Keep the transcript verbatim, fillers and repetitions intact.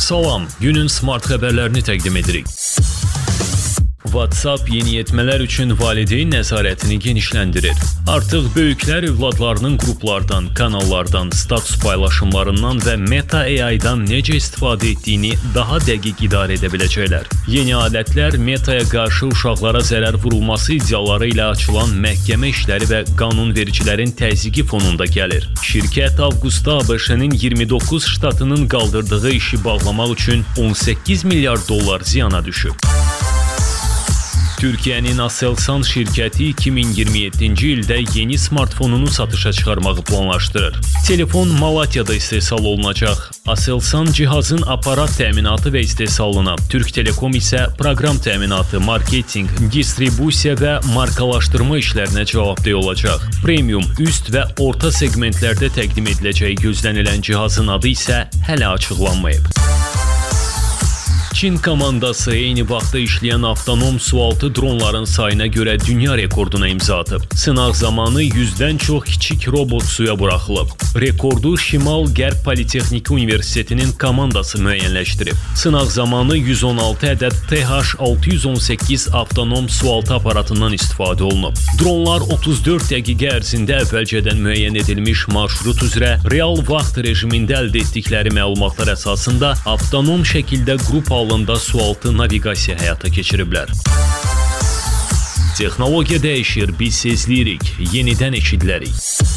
Salam, günün smart xəbərlərini təqdim edirik. WhatsApp yeniyetmələr üçün valideyn nəzarətini genişləndirir. Artıq böyüklər övladlarının qruplardan, kanallardan, status paylaşımlarından və Meta A I-dan necə istifadə etdiyini daha dəqiq idarə edə biləcəklər. Yeni alətlər Meta'ya qarşı uşaqlara zərər vurulması iddiaları ilə açılan məhkəmə işləri və qanunvericilərin təzyiqi fonunda gəlir. Şirkət avqustda A B Ş-nin iyirmi doqquz ştatının qaldırdığı işi bağlamaq üçün on səkkiz milyard dollar ziyana düşüb. Türkiyənin Aselsan şirkəti iki min iyirmi yeddinci ildə yeni smartfonunu satışa çıxarmağı planlaşdırır. Telefon Malatyada istehsal olunacaq. Aselsan cihazın aparat təminatı və istehsalına, Türk Telekom isə proqram təminatı, marketinq, distribusiya və markalaşdırma işlərinə cavabdeh olacaq. Premium, üst və orta segmentlərdə təqdim ediləcəyi gözlənilən cihazın adı isə hələ açıqlanmayıb. Çin komandası eyni vaxtda işləyən avtonom sualtı dronların sayına görə dünya rekorduna imza atıb. Sınaq zamanı yüzdən çox kiçik robot suya buraxılıb. Rekordu Şimal-Qərb Politexniki Universitetinin komandası müəyyənləşdirib. Sınaq zamanı yüz on altı ədəd T H altı yüz on səkkiz avtonom sualtı aparatından istifadə olunub. Dronlar otuz dörd dəqiqə ərzində əvvəlcədən müəyyən edilmiş marşrut üzrə real vaxt rejimində əldə etdikləri məlumatlar əsasında avtonom şəkildə qrup halında sualtı naviqasiya həyata keçiriblər. Texnologiya dəyişir, biz sezləyirik, yenidən eşidilərik.